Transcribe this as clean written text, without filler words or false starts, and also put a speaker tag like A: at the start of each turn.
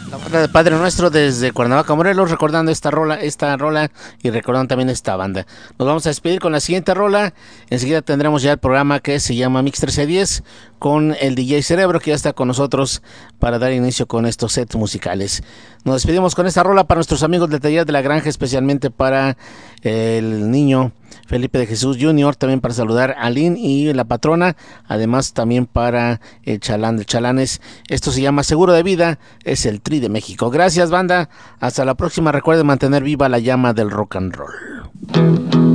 A: La banda de Padre Nuestro desde Cuernavaca, Morelos, recordando esta rola y recordando también esta banda. Nos vamos a despedir con la siguiente rola. Enseguida tendremos ya el programa que se llama Mix 1310 con el DJ Cerebro, que ya está con nosotros para dar inicio con estos sets musicales. Nos despedimos con esta rola para nuestros amigos del Taller de la Granja, especialmente para el niño Felipe de Jesús Jr., también para saludar a Lynn y la patrona, además también para el Chalán de Chalanes. Esto se llama Seguro de Vida, es el Tri de México. Gracias, banda, hasta la próxima. Recuerden mantener viva la llama del rock and roll.